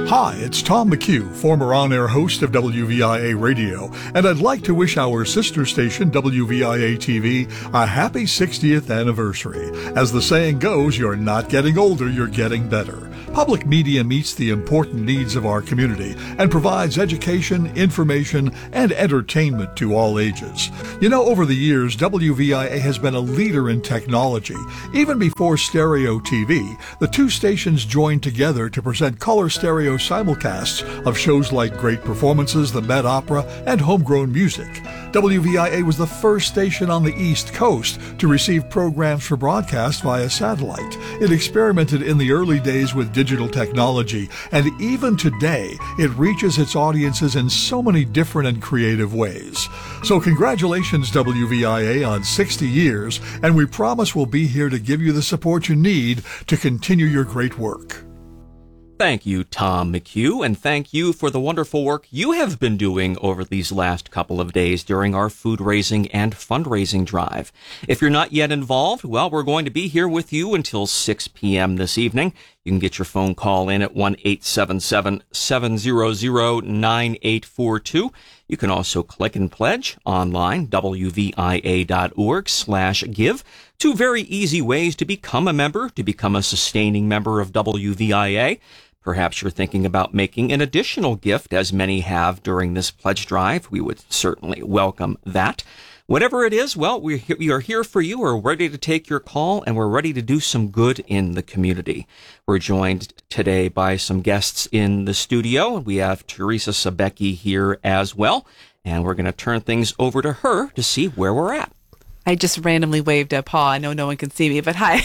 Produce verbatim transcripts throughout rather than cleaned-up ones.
Hi, it's Tom McHugh, former on-air host of W V I A Radio, and I'd like to wish our sister station, W V I A T V, a happy sixtieth anniversary. As the saying goes, you're not getting older, you're getting better. Public media meets the important needs of our community and provides education, information, and entertainment to all ages. You know, over the years, W V I A has been a leader in technology. Even before stereo T V, the two stations joined together to present color stereo simulcasts of shows like Great Performances, the Met Opera, and Homegrown Music. W V I A was the first station on the East Coast to receive programs for broadcast via satellite. It experimented in the early days with digital technology, and even today, it reaches its audiences in so many different and creative ways. So congratulations, W V I A, on sixty years, and we promise we'll be here to give you the support you need to continue your great work. Thank you, Tom McHugh, and thank you for the wonderful work you have been doing over these last couple of days during our food raising and fundraising drive. If you're not yet involved, well, we're going to be here with you until six p.m. this evening. You can get your phone call in at one eight seven seven, seven hundred, nine eight four two. You can also click and pledge online, wvia.org slash give. Two very easy ways to become a member, to become a sustaining member of W V I A. Perhaps you're thinking about making an additional gift, as many have during this pledge drive. We would certainly welcome that. Whatever it is, well, we we are here for you. We're ready to take your call, and we're ready to do some good in the community. We're joined today by some guests in the studio. We have Teresa Sabecki here as well, and we're going to turn things over to her to see where we're at. I just randomly waved at Paul. I know no one can see me, but hi.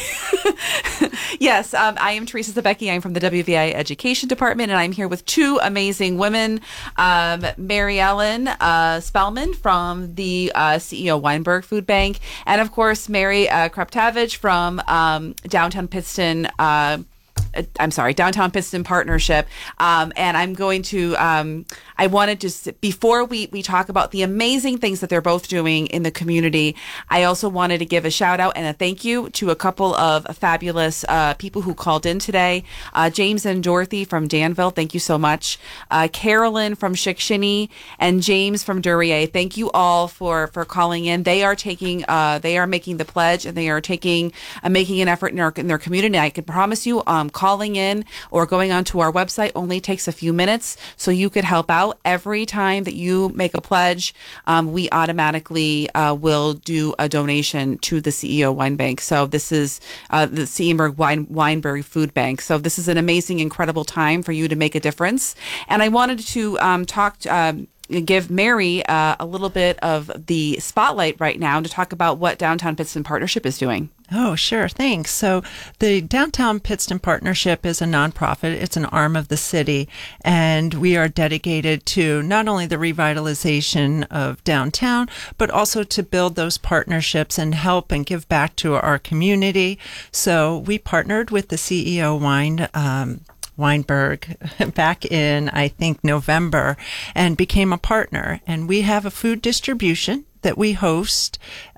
Yes, um, I am Teresa Sabecki. I'm from the W V I A Education Department, and I'm here with two amazing women. Um, Mary Ellen uh, Spellman from the uh, C E O Weinberg Food Bank, and of course, Mary uh, Kraptavich from um, Downtown Pittston uh I'm sorry, Downtown Pittston Partnership. Um, and I'm going to, um, I wanted to, before we, we talk about the amazing things that they're both doing in the community, I also wanted to give a shout out and a thank you to a couple of fabulous uh, people who called in today. Uh, James and Dorothy from Danville, thank you so much. Uh, Carolyn from Shikshini and James from Duryea, thank you all for, for calling in. They are taking, uh, they are making the pledge, and they are taking, uh, making an effort in, our, in their community. I can promise you, um, calling in or going onto our website only takes a few minutes, so you could help out. Every time that you make a pledge, um, we automatically uh, will do a donation to the C E O Wine Bank. So this is uh, the C E O Wine, Weinberg Food Bank. So this is an amazing, incredible time for you to make a difference. And I wanted to um, talk to, um, give Mary uh, a little bit of the spotlight right now to talk about what Downtown Pittston Partnership is doing. Oh, sure. Thanks. So the Downtown Pittston Partnership is a nonprofit. It's an arm of the city, and we are dedicated to not only the revitalization of downtown, but also to build those partnerships and help and give back to our community. So we partnered with the C E O Wine um Weinberg back in, I think, November, and became a partner. And we have a food distribution that we host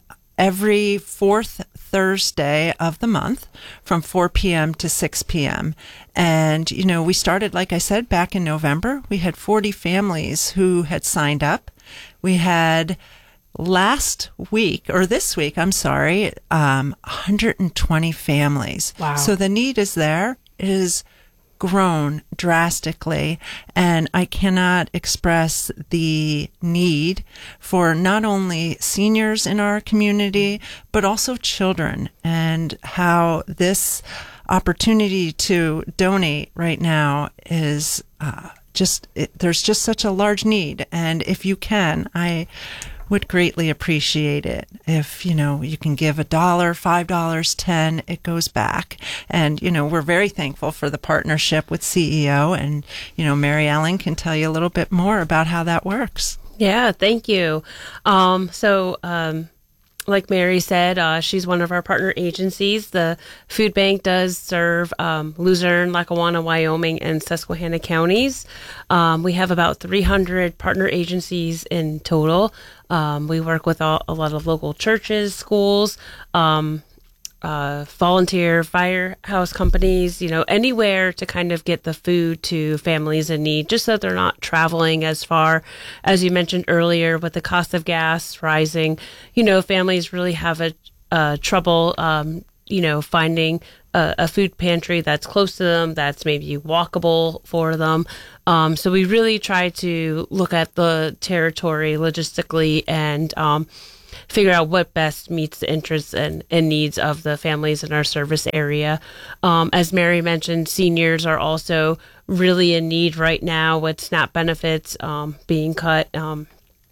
every fourth Thursday of the month from four p.m. to six p.m. And, you know, we started, like I said, back in November. We had forty families who had signed up. We had last week, or this week, I'm sorry, um, one hundred twenty families. Wow. So the need is there. It is grown drastically, and I cannot express the need for not only seniors in our community, but also children, and how this opportunity to donate right now is uh, just, it, there's just such a large need. And if you can, I would greatly appreciate it if, you know, you can give a dollar, five dollars, ten, it goes back. And, you know, we're very thankful for the partnership with C E O, and, you know, Mary Ellen can tell you a little bit more about how that works. Yeah, thank you. Um, so, um, like Mary said, uh, she's one of our partner agencies. The food bank does serve um, Luzerne, Lackawanna, Wyoming, and Susquehanna counties. Um, we have about three hundred partner agencies in total. Um, we work with all, a lot of local churches, schools, um, uh, volunteer firehouse companies, you know, anywhere to kind of get the food to families in need, just so they're not traveling as far. As you mentioned earlier, with the cost of gas rising, you know, families really have a uh, trouble, um, you know, finding a, a food pantry that's close to them, that's maybe walkable for them. Um, so we really try to look at the territory logistically and um, figure out what best meets the interests and, and needs of the families in our service area. Um, as Mary mentioned, seniors are also really in need right now with SNAP benefits um, being cut. Um,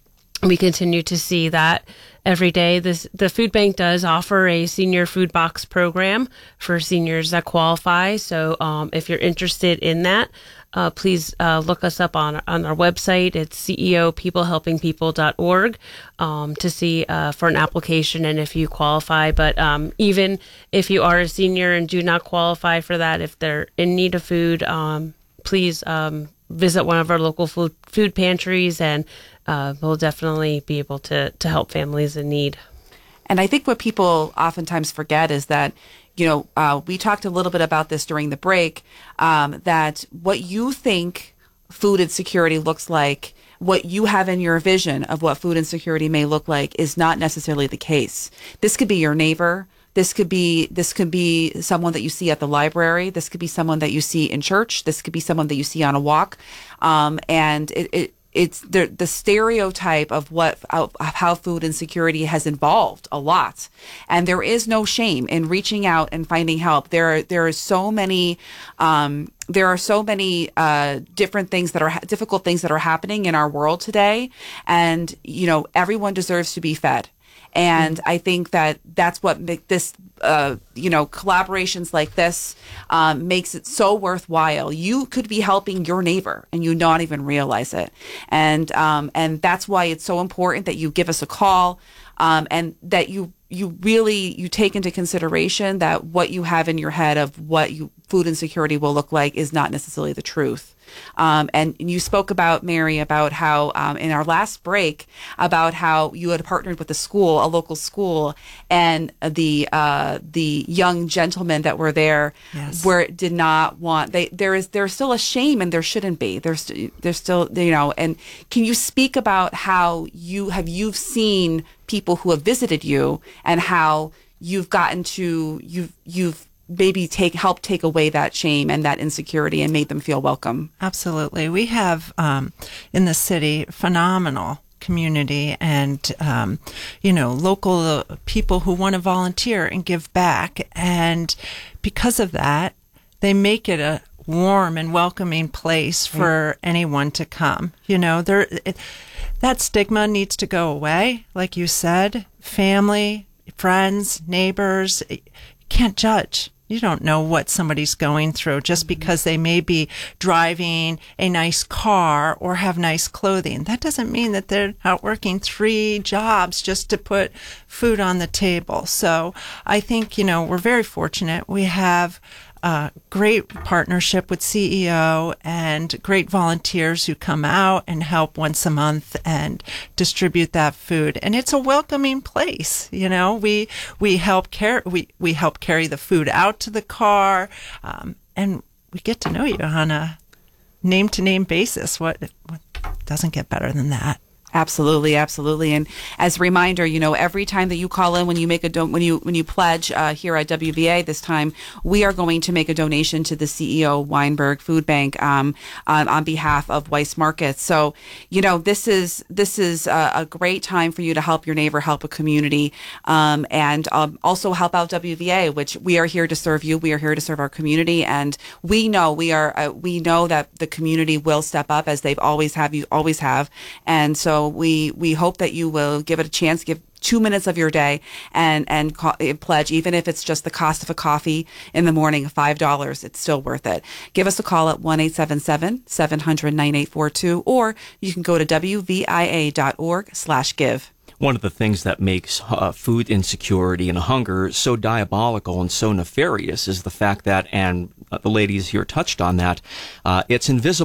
we continue to see that every day. This, the food bank does offer a senior food box program for seniors that qualify. So um, if you're interested in that, uh, please uh, look us up on on our website. It's C E O people helping people dot org um, to see uh, for an application and if you qualify. But um, even if you are a senior and do not qualify for that, if they're in need of food, um, please um, visit one of our local food, food pantries, and uh, we'll definitely be able to, to help families in need. And I think what people oftentimes forget is that, you know, uh, we talked a little bit about this during the break, um, that what you think food insecurity looks like, what you have in your vision of what food insecurity may look like, is not necessarily the case. This could be your neighbor. This could be this could be someone that you see at the library. This could be someone that you see in church. This could be someone that you see on a walk. Um, and it, it it's the the stereotype of what of how food insecurity has evolved a lot. And there is no shame in reaching out and finding help. There are, there are so many um, there are so many uh, different things that are difficult things that are happening in our world today. And you know, everyone deserves to be fed. And I think that that's what make this, uh, you know, collaborations like this um, makes it so worthwhile. You could be helping your neighbor and you not even realize it. And um, and that's why it's so important that you give us a call um, and that you you really you take into consideration that what you have in your head of what you, food insecurity will look like is not necessarily the truth. Um, and you spoke about, Mary, about how um, in our last break, about how you had partnered with a school, a local school, and the uh, the young gentlemen that were there Yes. were did not want. They there is there's still a shame, and there shouldn't be. There's there's still you know. And can you speak about how you have you've seen people who have visited you and how you've gotten to you've you've maybe take help take away that shame and that insecurity and made them feel welcome? Absolutely. We have um, in the city phenomenal community and, um, you know, local uh, people who want to volunteer and give back. And because of that, they make it a warm and welcoming place for anyone to come. You know, there it, that stigma needs to go away. Like you said, family, friends, neighbors, you can't judge. You don't know what somebody's going through just because they may be driving a nice car or have nice clothing. That doesn't mean that they're out working three jobs just to put food on the table. So I think, you know, we're very fortunate. We have a great partnership with C E O and great volunteers who come out and help once a month and distribute that food. And it's a welcoming place. You know, we we help care we we help carry the food out to the car, um, and we get to know you on a name to name basis. What what doesn't get better than that? Absolutely, absolutely. And as a reminder, you know, every time that you call in, when you make a do- when you when you pledge uh, here at W V A this time, we are going to make a donation to the C E O Weinberg Food Bank um, on, on behalf of Weiss Markets. So, you know, this is this is a, a great time for you to help your neighbor, help a community, um, and um, also help out W V A, which we are here to serve you. We are here to serve our community, and we know we are uh, we know that the community will step up as they've always have you always have, and so. We we hope that you will give it a chance, give two minutes of your day and and call, pledge, even if it's just the cost of a coffee in the morning, five dollars. It's still worth it. Give us a call at one eight seven seven, seven hundred, nine eight four two, or you can go to W V I A dot org slash give. One of the things that makes uh, food insecurity and hunger so diabolical and so nefarious is the fact that, and uh, the ladies here touched on that, uh, it's invisible.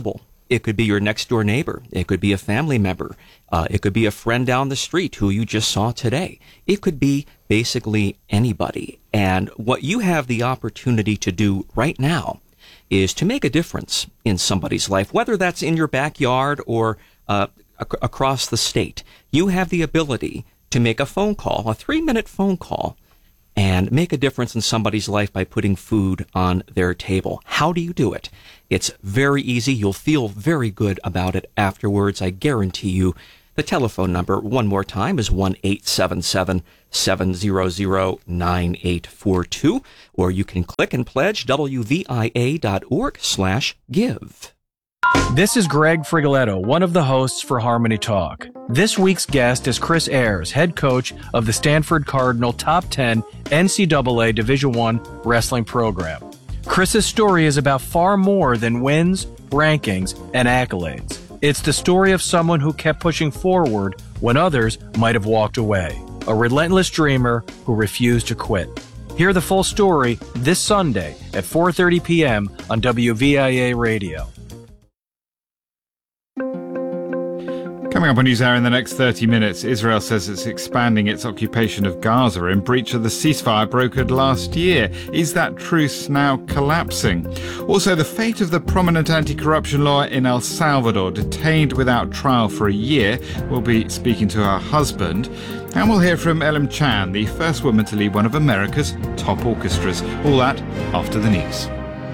It could be your next door neighbor. It could be a family member. Uh, it could be a friend down the street who you just saw today. It could be basically anybody. And what you have the opportunity to do right now is to make a difference in somebody's life, whether that's in your backyard or uh, ac- across the state. You have the ability to make a phone call, a three-minute phone call, and make a difference in somebody's life by putting food on their table. How do you do it? It's very easy. You'll feel very good about it afterwards, I guarantee you. The telephone number, one more time, is one eight seven seven, seven hundred, nine eight four two, or you can click and pledge W V I A dot org slash give. This is Greg Frigoletto, one of the hosts for Harmony Talk. This week's guest is Chris Ayers, head coach of the Stanford Cardinal Top ten N C double A Division I wrestling program. Chris's story is about far more than wins, rankings, and accolades. It's the story of someone who kept pushing forward when others might have walked away. A relentless dreamer who refused to quit. Hear the full story this Sunday at four thirty p.m. on W V I A Radio. Coming up on NewsHour in the next thirty minutes, Israel says it's expanding its occupation of Gaza in breach of the ceasefire brokered last year. Is that truce now collapsing? Also, the fate of the prominent anti-corruption lawyer in El Salvador, detained without trial for a year. We'll be speaking to her husband. And we'll hear from Ellen Chan, the first woman to lead one of America's top orchestras. All that after the news.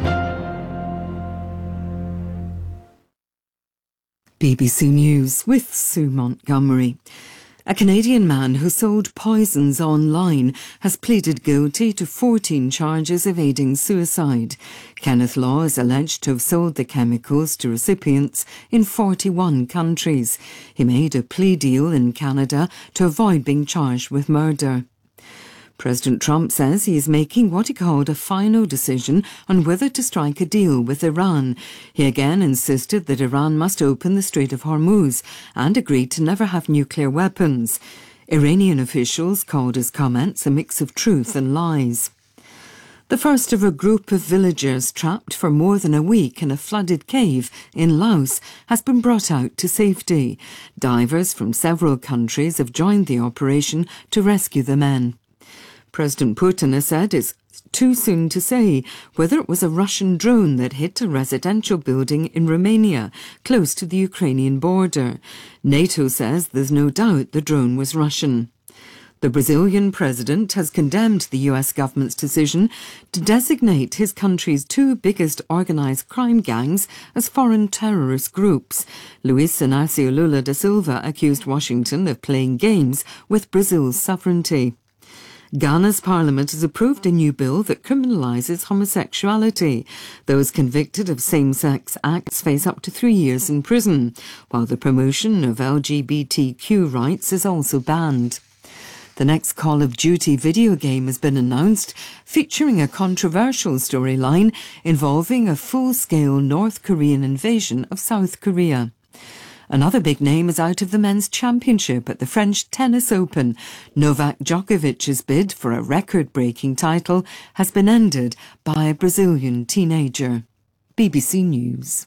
B B C News with Sue Montgomery. A Canadian man who sold poisons online has pleaded guilty to fourteen charges of aiding suicide. Kenneth Law is alleged to have sold the chemicals to recipients in forty-one countries. He made a plea deal in Canada to avoid being charged with murder. President Trump says he is making what he called a final decision on whether to strike a deal with Iran. He again insisted that Iran must open the Strait of Hormuz and agreed to never have nuclear weapons. Iranian officials called his comments a mix of truth and lies. The first of a group of villagers trapped for more than a week in a flooded cave in Laos has been brought out to safety. Divers from several countries have joined the operation to rescue the men. President Putin has said it's too soon to say whether it was a Russian drone that hit a residential building in Romania, close to the Ukrainian border. NATO says there's no doubt the drone was Russian. The Brazilian president has condemned the U S government's decision to designate his country's two biggest organised crime gangs as foreign terrorist groups. Luiz Inácio Lula da Silva accused Washington of playing games with Brazil's sovereignty. Ghana's parliament has approved a new bill that criminalises homosexuality. Those convicted of same-sex acts face up to three years in prison, while the promotion of L G B T Q rights is also banned. The next Call of Duty video game has been announced, featuring a controversial storyline involving a full-scale North Korean invasion of South Korea. Another big name is out of the men's championship at the French Tennis Open. Novak Djokovic's bid for a record-breaking title has been ended by a Brazilian teenager. B B C News.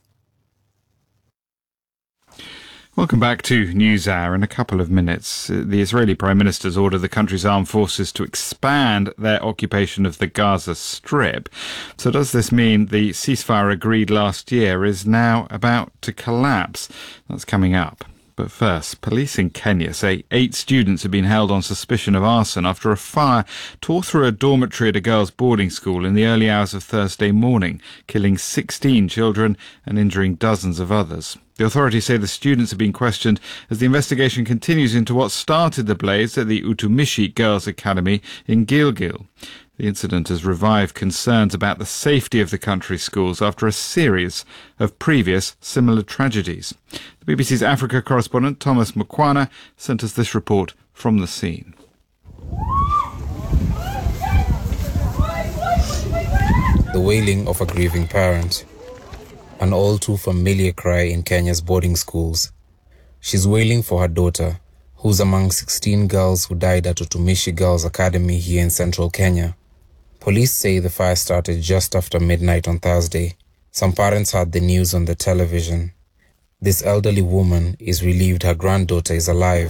Welcome back to NewsHour. In a couple of minutes, the Israeli Prime Minister has ordered the country's armed forces to expand their occupation of the Gaza Strip. So does this mean the ceasefire agreed last year is now about to collapse? That's coming up. But first, police in Kenya say eight students have been held on suspicion of arson after a fire tore through a dormitory at a girls' boarding school in the early hours of Thursday morning, killing sixteen children and injuring dozens of others. The authorities say the students have been questioned as the investigation continues into what started the blaze at the Utumishi Girls' Academy in Gilgil. The incident has revived concerns about the safety of the country's schools after a series of previous similar tragedies. The B B C's Africa correspondent Thomas Mukwana sent us this report from the scene. The wailing of a grieving parent, an all too familiar cry in Kenya's boarding schools. She's wailing for her daughter, who's among sixteen girls who died at Utumishi Girls' Academy here in central Kenya. Police say the fire started just after midnight on Thursday. Some parents heard the news on the television. This elderly woman is relieved her granddaughter is alive.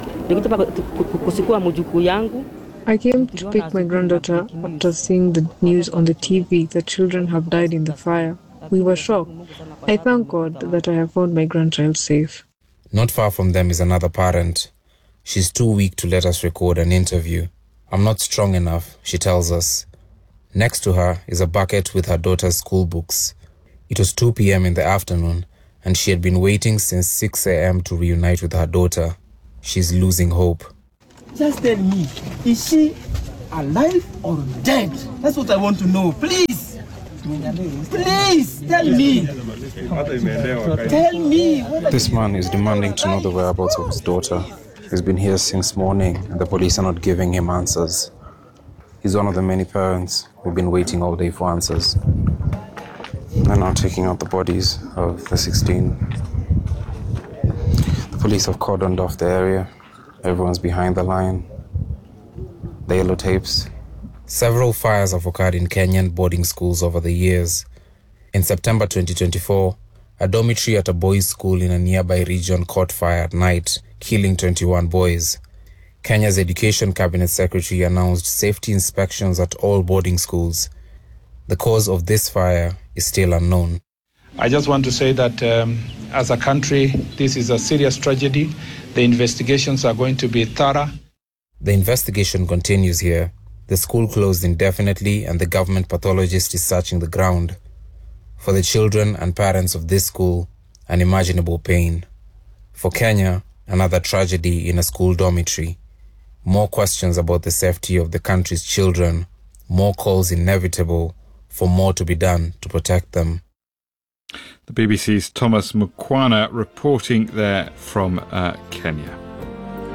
I came to pick my granddaughter after seeing the news on the T V that children have died in the fire. We were shocked. I thank God that I have found my grandchild safe. Not far from them is another parent. She's too weak to let us record an interview. I'm not strong enough, she tells us. Next to her is a bucket with her daughter's school books. It was two p.m. in the afternoon, and she had been waiting since six a.m. to reunite with her daughter. She's losing hope. Just tell me, is she alive or dead? That's what I want to know, please. Please, tell me. Tell me. This man is demanding to know the whereabouts of his daughter. He's been here since morning, and the police are not giving him answers. He's one of the many parents who've been waiting all day for answers. They're now taking out the bodies of the sixteen. The police have cordoned off the area. Everyone's behind the line. The yellow tapes. Several fires have occurred in Kenyan boarding schools over the years. In September twenty twenty-four, a dormitory at a boys' school in a nearby region caught fire at night, killing twenty-one boys. Kenya's Education Cabinet Secretary announced safety inspections at all boarding schools. The cause of this fire is still unknown. I just want to say that um, as a country, this is a serious tragedy. The investigations are going to be thorough. The investigation continues here. The school closed indefinitely and the government pathologist is searching the ground. For the children and parents of this school, unimaginable pain. For Kenya, another tragedy in a school dormitory. More questions about the safety of the country's children. More calls inevitable for more to be done to protect them. The B B C's Thomas Mukwana reporting there from uh, Kenya.